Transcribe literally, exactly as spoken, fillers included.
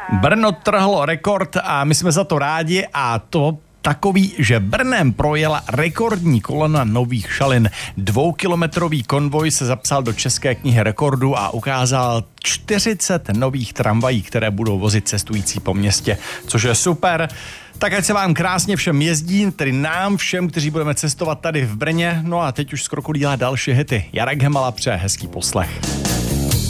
Brno trhlo rekord a my jsme za to rádi a to takový, že Brnem projela rekordní kolona nových šalin. Dvoukilometrový konvoj se zapsal do České knihy rekordů a ukázal čtyřicet nových tramvají, které budou vozit cestující po městě, což je super. Tak ať se vám krásně všem jezdí, tedy nám všem, kteří budeme cestovat tady v Brně. No a teď už z Krokodýla další hity. Jarek Hemala přeje hezký poslech.